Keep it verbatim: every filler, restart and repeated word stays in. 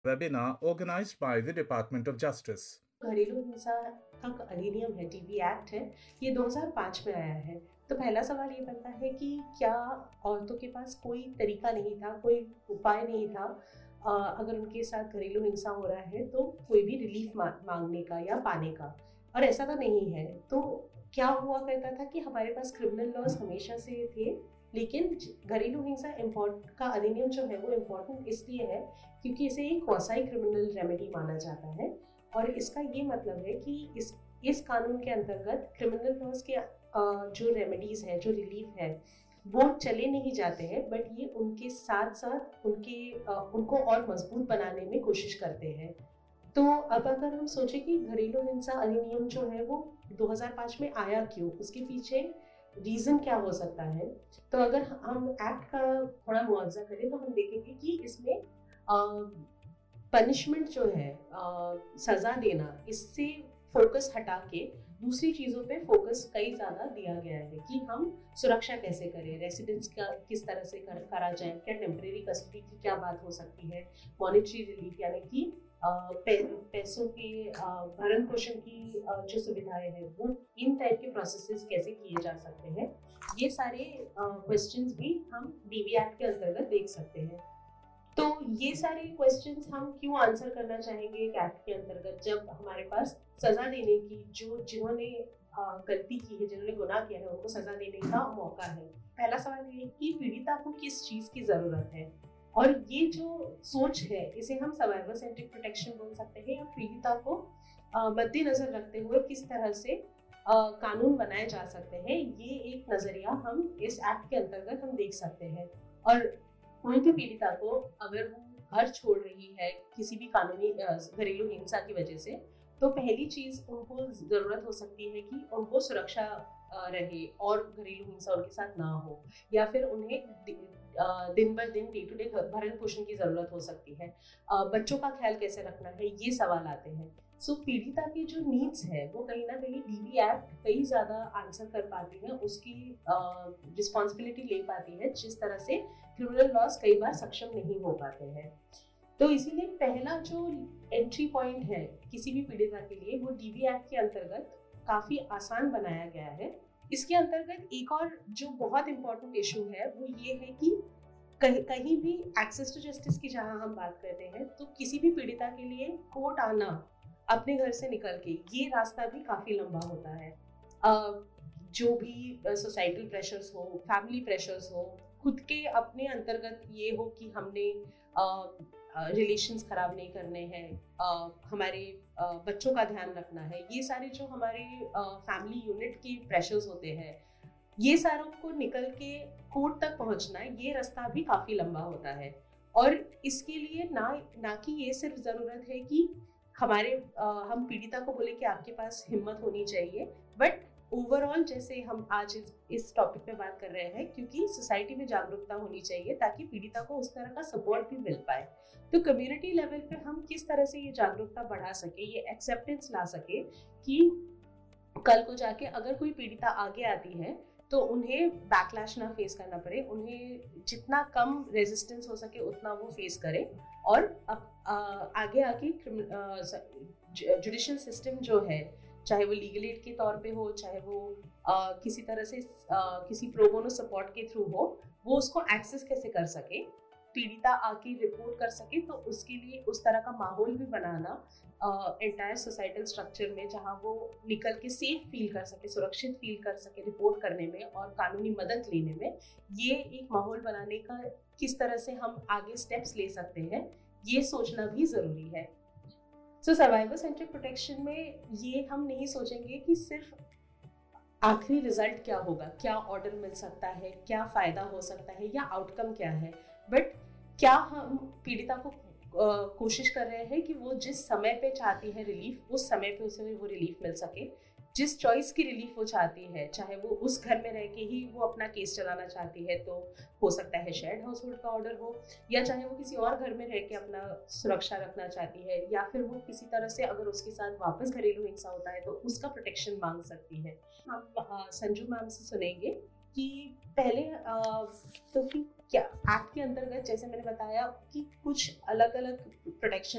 webinar organized by the Department of Justice. घरेलू हिंसा का अधिनियम है, टीबी एक्ट है, ये दो हज़ार पाँच में आया है। तो पहला सवाल ये बनता है कि क्या औरतों के पास कोई तरीका नहीं था, कोई उपाय नहीं था, अगर उनके साथ घरेलू हिंसा हो रहा है तो कोई भी रिलीफ मांगने का या पाने का? और ऐसा तो नहीं है। तो क्या हुआ करता था कि हमारे पास क्रिमिनल लॉज हमेशा से थे, लेकिन घरेलू हिंसा इम्पोर्ट का अधिनियम जो है वो इम्पोर्टेंट इसलिए है क्योंकि इसे एक क्वासी क्रिमिनल रेमेडी माना जाता है। और इसका ये मतलब है कि इस इस कानून के अंतर्गत क्रिमिनल लॉज के जो रेमेडीज है, जो रिलीफ है, वो चले नहीं जाते हैं, बट ये उनके साथ साथ उनके उनको और मजबूत बनाने में कोशिश करते हैं। तो अब अगर हम सोचें कि घरेलू हिंसा अधिनियम जो है वो दो हज़ार पाँच में आया क्यों, उसके पीछे रीजन क्या हो सकता है, तो अगर हम एक्ट का थोड़ा मुआवजा करें तो हम देखेंगे कि इसमें पनिशमेंट जो है, आ, सजा देना, इससे फोकस हटा के दूसरी चीज़ों पे फोकस कई ज़्यादा दिया गया है कि हम सुरक्षा कैसे करें, रेसिडेंस का किस तरह से कर, करा जाए, क्या टेम्परेरी कस्टडी की क्या बात हो सकती है, मॉनेटरी रिलीफ यानी कि पै, पैसों के भरण पोषण की आ, जो सुविधाएं हैं वो इन टाइप के प्रोसेसेस कैसे किए जा सकते हैं, ये सारे क्वेश्चंस भी हम डीवी एक्ट के अंतर्गत देख सकते हैं। तो ये सारे क्वेश्चंस हम क्यों आंसर करना चाहेंगे एक एक्ट के अंतर्गत, जब हमारे पास सजा देने की, जो जिन्होंने गलती की है, जिन्होंने गुनाह किया है, उनको सजा देने का मौका है। पहला सवाल ये है कि पीड़िता को किस चीज की जरूरत है, और ये जो सोच है इसे हम सर्वाइवर सेंट्रिक प्रोटेक्शन बोल सकते हैं, या पीड़िता को मद्देनजर रखते हुए किस तरह से आ, कानून बनाए जा सकते हैं, ये एक नजरिया हम इस एक्ट के अंतर्गत हम देख सकते हैं। और कोई भी पीड़िता को अगर वो घर छोड़ रही है किसी भी कानूनी घरेलू हिंसा की वजह से, तो पहली चीज उनको जरूरत हो सकती है कि उनको सुरक्षा रहे और घरेलू हिंसा उनके साथ ना हो, या फिर उन्हें दिन ब दिन डे टू डे भरण पोषण की जरूरत हो सकती है। बच्चों का ख्याल कैसे रखना है, ये सवाल आते हैं। सो so, पीड़िता की जो नीड्स है वो कहीं ना कहीं डीवी एक्ट कई ज्यादा आंसर कर पाती है, उसकी रिस्पॉन्सिबिलिटी ले पाती है, जिस तरह से क्रिमिनल लॉज कई बार सक्षम नहीं हो पाते हैं। तो इसीलिए पहला जो एंट्री पॉइंट है किसी भी पीड़िता के लिए वो डीवी एक्ट के अंतर्गत काफी आसान बनाया गया है। इसके अंतर्गत एक और जो बहुत इंपॉर्टेंट इशू है वो ये है कि कहीं कहीं भी एक्सेस टू जस्टिस की जहां हम बात करते हैं, तो किसी भी पीड़िता के लिए कोर्ट आना अपने घर से निकल के, ये रास्ता भी काफी लंबा होता है। uh, जो भी सोसाइटल प्रेशर्स हो, फैमिली प्रेशर्स हो, खुद के अपने अंतर्गत ये हो कि हमने रिलेशंस खराब नहीं करने हैं, हमारे आ, बच्चों का ध्यान रखना है, ये सारे जो हमारे फैमिली यूनिट के प्रेशर्स होते हैं, ये सारों को निकल के कोर्ट तक पहुंचना, ये रास्ता भी काफी लंबा होता है। और इसके लिए ना ना कि ये सिर्फ जरूरत है कि हमारे आ, हम पीड़िता को बोले कि आपके पास हिम्मत होनी चाहिए, बट ओवरऑल जैसे हम आज इस, इस टॉपिक पे बात कर रहे हैं, क्योंकि सोसाइटी में जागरूकता होनी चाहिए ताकि पीड़िता को उस तरह का सपोर्ट भी मिल पाए। तो कम्युनिटी लेवल पे हम किस तरह से ये जागरूकता बढ़ा सके, ये एक्सेप्टेंस ला सके कि कल को जाके अगर कोई पीड़िता आगे आती है तो उन्हें बैकलैश ना फेस करना पड़े, उन्हें जितना कम रेजिस्टेंस हो सके उतना वो फेस करे, और अब आगे आके जुडिशियल सिस्टम जो है, चाहे वो लीगल एड के तौर पे हो, चाहे वो आ, किसी तरह से आ, किसी प्रोबोनो सपोर्ट के थ्रू हो, वो उसको एक्सेस कैसे कर सके, पीड़िता आके रिपोर्ट कर सके, तो उसके लिए उस तरह का माहौल भी बनाना एंटायर सोसाइटल स्ट्रक्चर में, जहां वो निकल के सेफ फील कर सके, सुरक्षित फील कर सके रिपोर्ट करने में और कानूनी मदद लेने में, ये एक माहौल बनाने का किस तरह से हम आगे स्टेप्स ले सकते हैं, ये सोचना भी जरूरी है। सो सर्वाइवर सेंट्रिक प्रोटेक्शन में ये हम नहीं सोचेंगे कि सिर्फ आखिरी रिजल्ट क्या होगा, क्या ऑर्डर मिल सकता है, क्या फायदा हो सकता है, या आउटकम क्या है, बट क्या हम पीड़िता को uh, कोशिश कर रहे हैं कि वो जिस समय पे चाहती है रिलीफ, उस समय पे उसे वो रिलीफ मिल सके, जिस चॉइस की रिलीफ वो चाहती है, चाहे वो उस घर में रह के ही वो अपना केस चलाना चाहती है तो हो सकता है शेयर्ड हाउस होल्ड का ऑर्डर हो, या चाहे वो किसी और घर में रह के अपना सुरक्षा रखना चाहती है, या फिर वो किसी तरह से अगर उसके साथ वापस घरेलू हिंसा होता है तो उसका प्रोटेक्शन मांग सकती है। हम संजू मैम से सुनेंगे कि पहले तो कि क्या एक्ट के अंतर्गत, जैसे मैंने बताया कि कुछ अलग अलग प्रोटेक्शन